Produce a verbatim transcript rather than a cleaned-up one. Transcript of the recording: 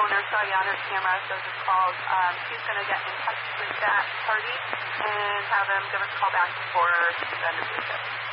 homeowner saw you on her camera, so just called. Um, she's going to get in touch with that party and have them give us a call back before the end of the visit.